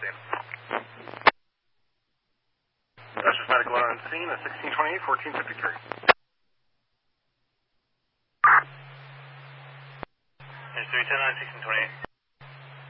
scene. Russia's medical on scene at 1628, 1453. There's 310 on 1628.